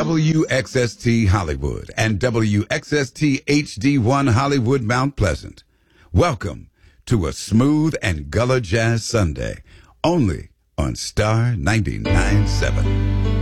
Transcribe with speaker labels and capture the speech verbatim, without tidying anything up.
Speaker 1: W X S T Hollywood and W X S T H D one Hollywood Mount Pleasant. Welcome to a smooth and gullah jazz Sunday, only on Star ninety-nine point seven.